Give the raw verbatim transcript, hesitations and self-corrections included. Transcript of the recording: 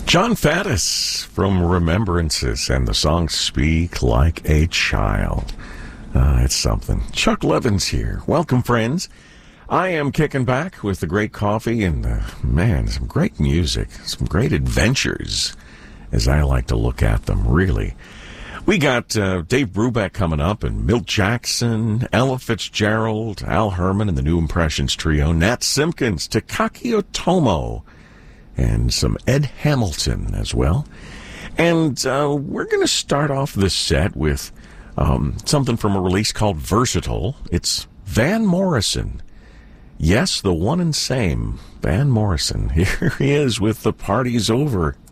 John Faddis from Remembrances and the song Speak Like a Child. Uh, it's something. Chuck Levins here. Welcome, friends. I am kicking back with the great coffee and, uh, man, some great music, some great adventures, as I like to look at them, really. We got uh, Dave Brubeck coming up, and Milt Jackson, Ella Fitzgerald, Al Herman and the New Impressions Trio, Nat Simpkins, Takaki Otomo, and some Ed Hamilton as well. And uh, we're going to start off this set with um, something from a release called Versatile. It's Van Morrison. Yes, the one and same Van Morrison. Here he is with The Party's Over.